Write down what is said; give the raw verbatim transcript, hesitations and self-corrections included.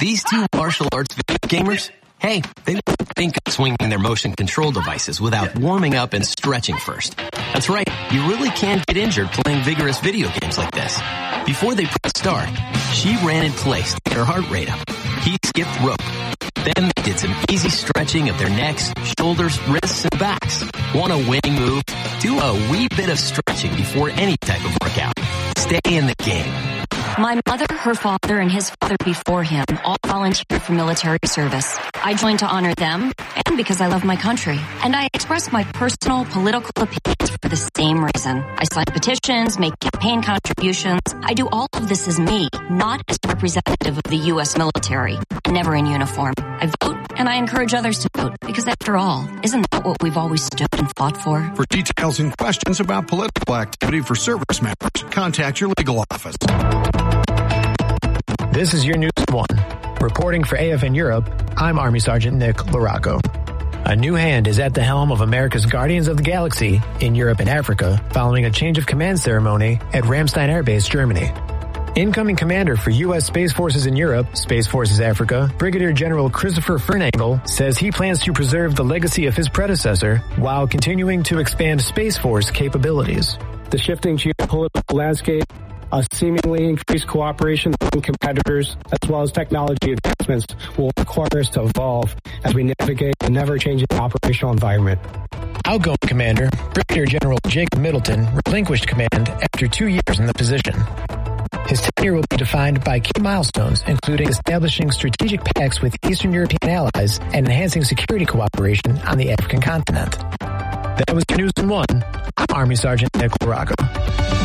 These two martial arts video gamers, hey, they don't think of swinging their motion control devices without warming up and stretching first. That's right, you really can get injured playing vigorous video games like this. Before they pressed start, she ran in place to get her heart rate up. He skipped rope. Then they did some easy stretching of their necks, shoulders, wrists, and backs. Want a winning move? Do a wee bit of stretching before any type of workout. Stay in the game. My mother, her father, and his father before him all volunteered for military service. I joined to honor them and because I love my country. And I express my personal political opinions for the same reason. I sign petitions, make campaign contributions. I do all of this as me, not as representative of the U S military, never in uniform. I vote and I encourage others to vote because after all, isn't that what we've always stood and fought for? For details and questions about political activity for service members, contact your legal office. This is your News One. Reporting for A F N Europe, I'm Army Sergeant Nick Larocco. A new hand is at the helm of America's Guardians of the Galaxy in Europe and Africa following a change of command ceremony at Ramstein Air Base, Germany. Incoming commander for U S Space Forces in Europe, Space Forces Africa, Brigadier General Christopher Fernangle, says he plans to preserve the legacy of his predecessor while continuing to expand Space Force capabilities. The shifting geopolitical landscape, a seemingly increased cooperation between competitors, as well as technology advancements will require us to evolve as we navigate the never-changing operational environment. Outgoing Commander, Brigadier General Jacob Middleton, relinquished command after two years in the position. His tenure will be defined by key milestones, including establishing strategic pacts with Eastern European allies and enhancing security cooperation on the African continent. That was your News in One. I'm Army Sergeant Nick Larocco.